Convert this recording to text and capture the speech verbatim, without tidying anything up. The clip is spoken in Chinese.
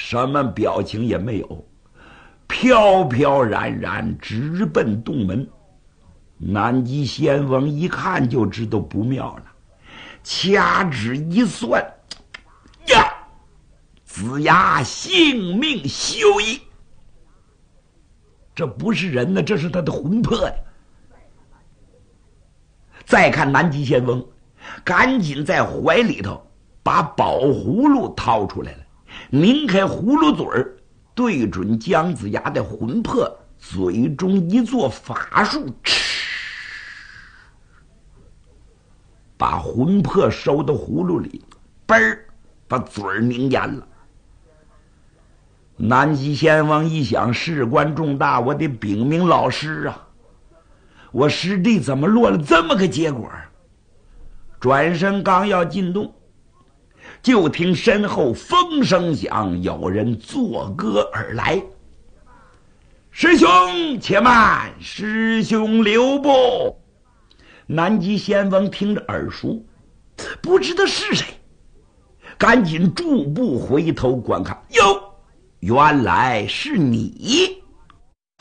什么表情也没有，飘飘然然直奔洞门。南极仙翁一看就知道不妙了，掐指一算，呀，子牙性命休矣！这不是人呢，这是他的魂魄呀！再看南极仙翁，赶紧在怀里头把宝葫芦掏出来了，拧开葫芦嘴儿，对准姜子牙的魂魄，嘴中一做法术，嗤，把魂魄收到葫芦里，嘣儿，把嘴儿拧严了。南极仙翁一想，事关重大，我得禀明老师啊！我师弟怎么落了这么个结果？转身刚要进洞，就听身后风声响，有人作歌而来。师兄且慢，师兄留步！南极仙翁听着耳熟，不知道是谁，赶紧驻步回头观看，哟，原来是你！